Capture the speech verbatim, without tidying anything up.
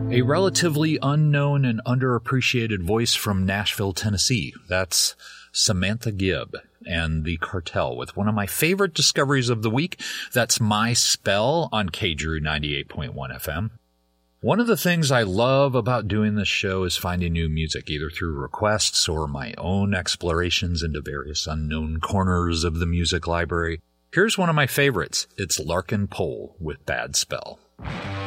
A relatively unknown and underappreciated voice from Nashville, Tennessee. That's Samantha Gibb and the Cartel with one of my favorite discoveries of the week. That's My Spell on K Drew ninety-eight point one F M. One of the things I love about doing this show is finding new music, either through requests or my own explorations into various unknown corners of the music library. Here's one of my favorites. It's Larkin Pohl with Bad Spell.